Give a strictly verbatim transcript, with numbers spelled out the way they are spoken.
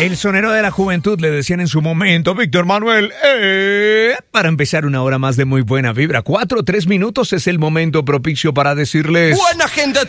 El sonero de la juventud, le decían en su momento, Víctor Manuel, eh, para empezar una hora más de muy buena vibra. Cuatro, tres minutos es el momento propicio para decirles... Buena gente